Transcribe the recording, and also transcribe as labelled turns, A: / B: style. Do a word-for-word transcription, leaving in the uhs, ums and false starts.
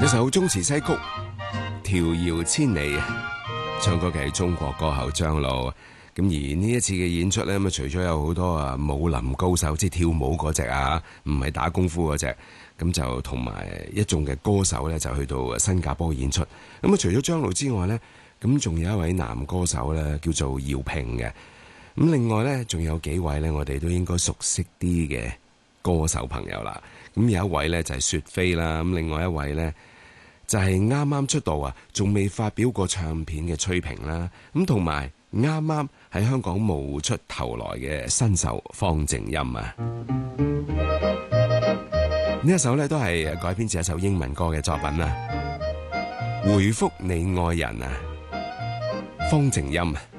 A: 首中詞西曲迢遙千里，唱歌嘅係中國歌后張露。咁而呢一次嘅演出咧，咁啊除咗有好多啊武林高手，即係跳舞嗰隻啊，唔係打功夫嗰隻，咁就同埋一眾嘅歌手咧，就去到新加坡演出。咁啊除咗張露之外咧，咁仲有一位男歌手咧，叫做姚平嘅。咁另外咧，仲有幾位咧，我哋都應該熟悉啲嘅歌手朋友啦。咁有一位咧就係雪飛啦，咁另外一位咧就係啱啱出道啊，仲未發表過唱片嘅崔萍啦，咁同埋啱啱喺香港冒出頭來嘅新秀方靜音啊。呢一首咧都係改編自一首英文歌嘅作品啊，回覆你愛人啊，方靜音。